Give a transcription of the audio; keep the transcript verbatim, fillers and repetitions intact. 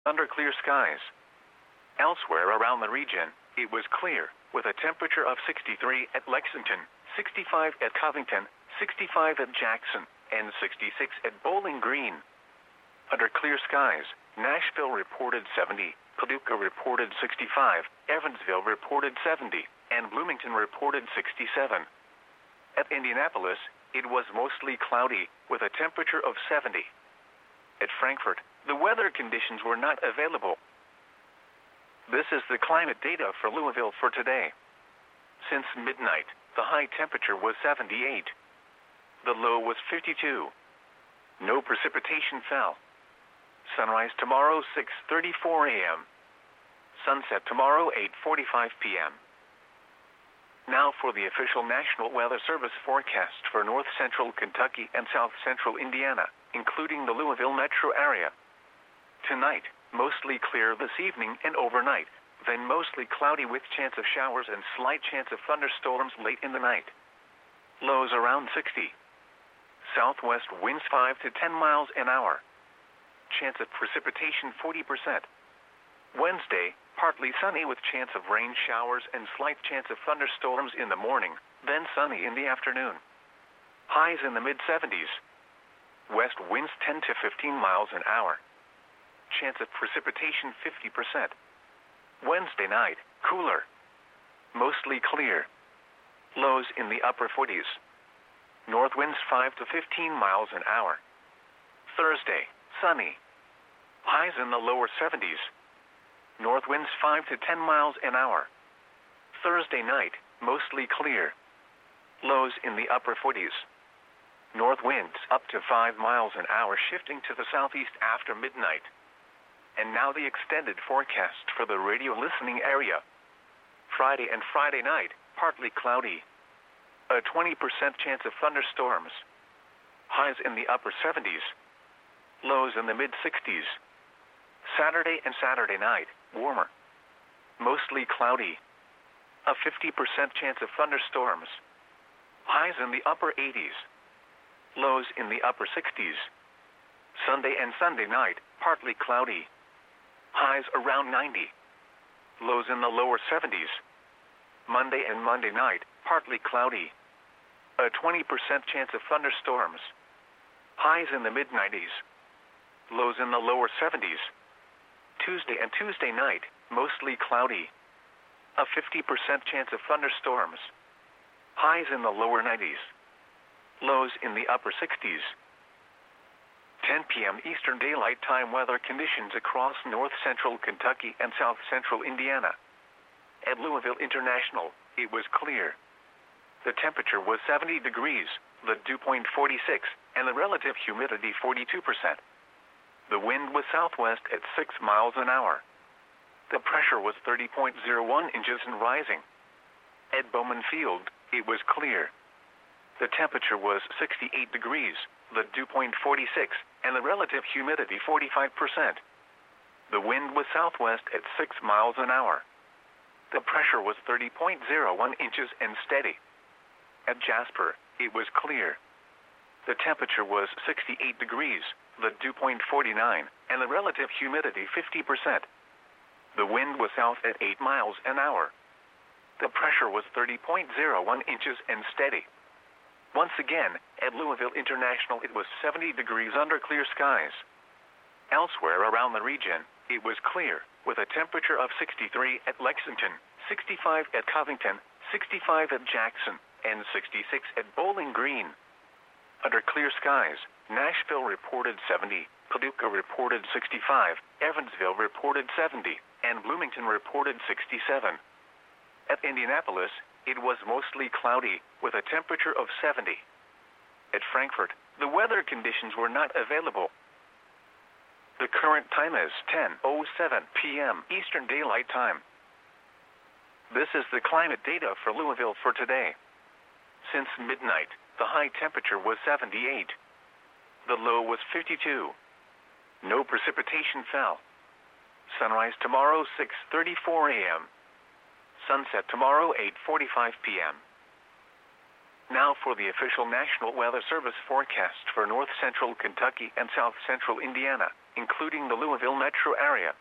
under clear skies. Elsewhere around the region, it was clear, with a temperature of sixty-three at Lexington, sixty-five at Covington, sixty-five at Jackson, and sixty-six at Bowling Green. Under clear skies, Nashville reported seventy, Paducah reported sixty-five, Evansville reported seventy, and Bloomington reported sixty-seven. At Indianapolis, it was mostly cloudy, with a temperature of seventy. At Frankfort, the weather conditions were not available. This is the climate data for Louisville for today. Since midnight, the high temperature was seventy-eight. The low was fifty-two. No precipitation fell. Sunrise tomorrow six thirty-four a m Sunset tomorrow eight forty-five p m Now for the official National Weather Service forecast for north central Kentucky and south central Indiana, including the Louisville metro area. Tonight, mostly clear this evening and overnight, then mostly cloudy with chance of showers and slight chance of thunderstorms late in the night. Lows around sixty. Southwest winds five to ten miles an hour. Chance of precipitation forty percent. Wednesday, partly sunny with chance of rain showers and slight chance of thunderstorms in the morning, then sunny in the afternoon. Highs in the mid seventies. West winds ten to fifteen miles an hour. Chance of precipitation fifty percent. Wednesday night, cooler. Mostly clear. Lows in the upper forties. North winds five to fifteen miles an hour. Thursday, sunny. Highs in the lower seventies. North winds five to ten miles an hour. Thursday night, mostly clear. Lows in the upper forties. North winds up to five miles an hour, shifting to the southeast after midnight. And now the extended forecast for the radio listening area. Friday and Friday night, partly cloudy. A twenty percent chance of thunderstorms. Highs in the upper seventies. Lows in the mid sixties. Saturday and Saturday night, warmer. Mostly cloudy. A fifty percent chance of thunderstorms. Highs in the upper eighties. Lows in the upper sixties. Sunday and Sunday night, partly cloudy. Highs around ninety. Lows in the lower seventies. Monday and Monday night, partly cloudy. A twenty percent chance of thunderstorms. Highs in the mid nineties. Lows in the lower seventies. Tuesday and Tuesday night, mostly cloudy. A fifty percent chance of thunderstorms. Highs in the lower nineties. Lows in the upper sixties. ten p m Eastern Daylight Time weather conditions across north central Kentucky and south central Indiana. At Louisville International, it was clear. The temperature was seventy degrees, the dew point forty-six, and the relative humidity forty-two percent. The wind was southwest at six miles an hour. The pressure was thirty point zero one inches and rising. At Bowman Field, it was clear. The temperature was sixty-eight degrees, the dew point forty-six, and the relative humidity forty-five percent. The wind was southwest at six miles an hour. The pressure was thirty point zero one inches and steady. At Jasper, it was clear. The temperature was sixty-eight degrees, the dew point forty-nine, and the relative humidity fifty percent. The wind was south at eight miles an hour. The pressure was thirty point zero one inches and steady. Once again, at Louisville International, it was seventy degrees under clear skies. Elsewhere around the region, it was clear, with a temperature of sixty-three at Lexington, sixty-five at Covington, sixty-five at Jackson, and sixty-six at Bowling Green. Under clear skies, Nashville reported seventy, Paducah reported sixty-five, Evansville reported seventy, and Bloomington reported sixty-seven. At Indianapolis, it was mostly cloudy, with a temperature of seventy. At Frankfort, the weather conditions were not available. The current time is ten oh seven p m Eastern Daylight Time. This is the climate data for Louisville for today. Since midnight, the high temperature was seventy-eight. The low was fifty-two. No precipitation fell. Sunrise tomorrow six thirty-four a m Sunset tomorrow eight forty-five p m Now for the official National Weather Service forecast for north central Kentucky and south central Indiana, including the Louisville metro area,